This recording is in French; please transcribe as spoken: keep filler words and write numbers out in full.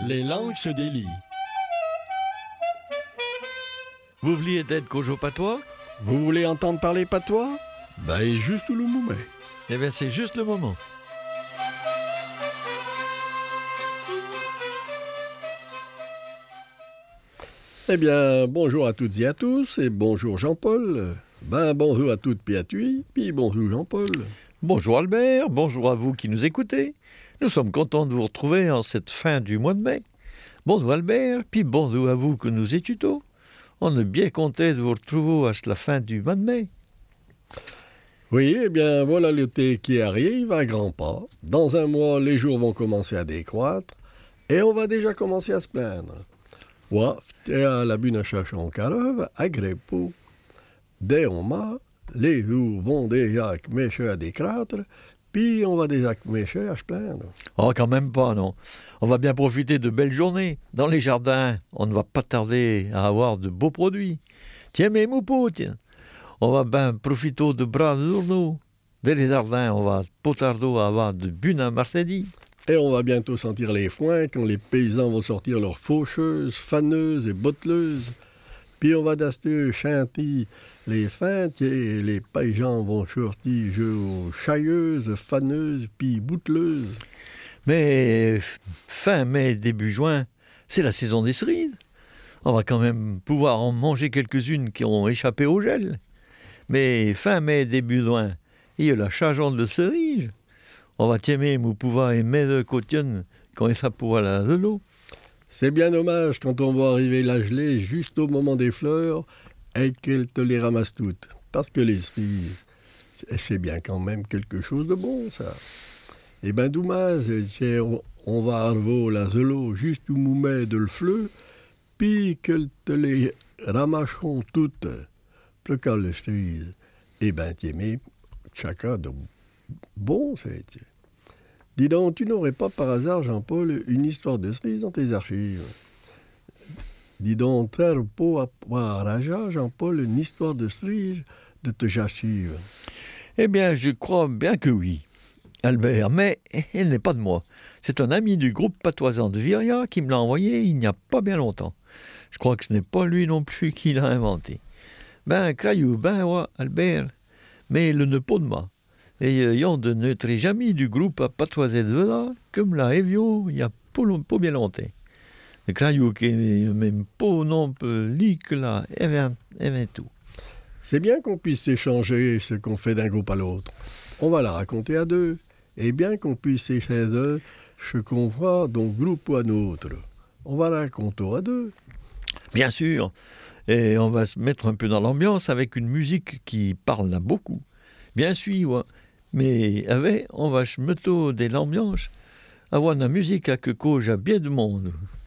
Les langues se délient. Vous vouliez d'être Kojo Patois? Vous voulez entendre parler patois? Ben, juste le moment. Eh bien, c'est juste le moment. Eh bien, bonjour à toutes et à tous, et bonjour Jean-Paul. Ben, bonjour à toutes puis à tuy, puis bonjour Jean-Paul. Bonjour Albert, bonjour à vous qui nous écoutez. Nous sommes contents de vous retrouver en cette fin du mois de mai. Bonjour Albert, puis bonjour à vous que nous étudions. On est bien content de vous retrouver à la fin du mois de mai. Oui, eh bien, voilà l'été qui arrive à grands pas. Dans un mois, les jours vont commencer à décroître, et on va déjà commencer à se plaindre. Ouais, à la bune chercher en carove, à Grépeau. Dès on m'a, les jours vont déjà commencer à décroître, puis on va déjà commencer à se plaindre. Oh, quand même pas, non. On va bien profiter de belles journées. Dans les jardins, on ne va pas tarder à avoir de beaux produits. Tiens, mes moupons, tiens. On va bien profiter de bras de journaux. Dans les jardins, on va pas tarder à avoir de bunes à Marcedi. Et on va bientôt sentir les foins quand les paysans vont sortir leurs faucheuses, faneuses et botteleuses. Puis on va d'acheter chanter les feintes et les paysans vont sortir aux chailleuses, faneuses puis bouteleuses. Mais fin mai, début juin, c'est la saison des cerises. On va quand même pouvoir en manger quelques-unes qui ont échappé au gel. Mais fin mai, début juin, il y a la chargeante de cerises. On va t'aimer, nous pouvoir aimer de cotonne quand il s'appuie à de l'eau. C'est bien dommage quand on voit arriver la gelée juste au moment des fleurs et qu'elle te les ramasse toutes. Parce que les cerises, c'est bien quand même quelque chose de bon, ça. Eh bien, dommage, on, on va arriver la zelo juste où nous met de le fleu, puis qu'elle te les ramasseront toutes. Plus qu'à les cerises. Eh bien, t'aimer, chacun de bon, c'est. Dis donc, tu n'aurais pas par hasard, Jean-Paul, une histoire de cerise dans tes archives? Dis donc, très pas à voir à Jean-Paul, une histoire de cerise de tes archives. Eh bien, je crois bien que oui, Albert, mais elle n'est pas de moi. C'est un ami du groupe patoisant de Viria qui me l'a envoyé il n'y a pas bien longtemps. Je crois que ce n'est pas lui non plus qui l'a inventé. Ben, crayou, ben, ouais, Albert, mais le ne pas de moi. Et ayant de notre ami du groupe à patoiser de là, comme l'a Evio, il y a pas, pas bien longtemps. Le crayou qui est même pas non peu lit que là, et bien, et bien tout. C'est bien qu'on puisse échanger ce qu'on fait d'un groupe à l'autre. On va la raconter à deux. Et bien qu'on puisse échanger ce qu'on voit d'un groupe ou à l'autre. On va la raconter à deux. Bien sûr. Et on va se mettre un peu dans l'ambiance avec une musique qui parle là beaucoup. Bien sûr, ouais. Mais avec, on va se mettre dans l'ambiance, avoir la musique à que cause à bien de monde.